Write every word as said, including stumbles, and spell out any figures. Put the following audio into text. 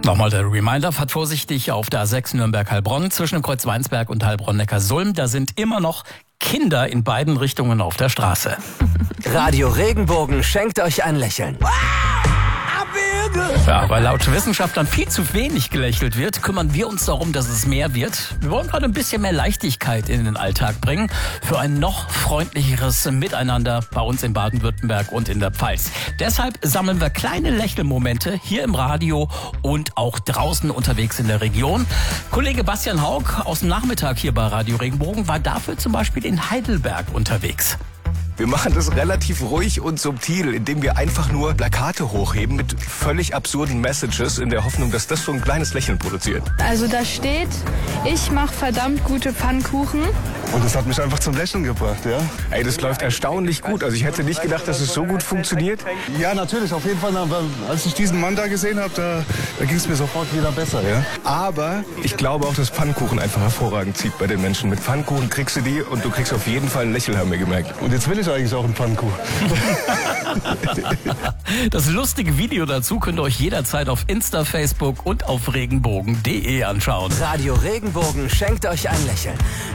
Nochmal der Reminder, fahrt vorsichtig auf der A sechs Nürnberg-Heilbronn zwischen dem Kreuz Weinsberg und Heilbronn-Neckarsulm. Da sind immer noch Kinder in beiden Richtungen auf der Straße. Radio Regenbogen schenkt euch ein Lächeln. Ja, weil laut Wissenschaftlern viel zu wenig gelächelt wird, kümmern wir uns darum, dass es mehr wird. Wir wollen gerade ein bisschen mehr Leichtigkeit in den Alltag bringen für ein noch freundlicheres Miteinander bei uns in Baden-Württemberg und in der Pfalz. Deshalb sammeln wir kleine Lächelmomente hier im Radio und auch draußen unterwegs in der Region. Kollege Bastian Haug aus dem Nachmittag hier bei Radio Regenbogen war dafür zum Beispiel in Heidelberg unterwegs. Wir machen das relativ ruhig und subtil, indem wir einfach nur Plakate hochheben mit völlig absurden Messages in der Hoffnung, dass das so ein kleines Lächeln produziert. Also da steht, ich mache verdammt gute Pfannkuchen. Und das hat mich einfach zum Lächeln gebracht, ja. Ey, das läuft erstaunlich gut. Also ich hätte nicht gedacht, dass es so gut funktioniert. Ja, natürlich, auf jeden Fall. Als ich diesen Mann da gesehen habe, da, da ging es mir sofort wieder besser, ja. Aber ich glaube auch, dass Pfannkuchen einfach hervorragend zieht bei den Menschen. Mit Pfannkuchen kriegst du die und du kriegst auf jeden Fall ein Lächeln, haben wir gemerkt. Und jetzt will ich eigentlich auch einen Pfannkuchen. Das lustige Video dazu könnt ihr euch jederzeit auf Insta, Facebook und auf regenbogen punkt de anschauen. Radio Regenbogen schenkt euch ein Lächeln.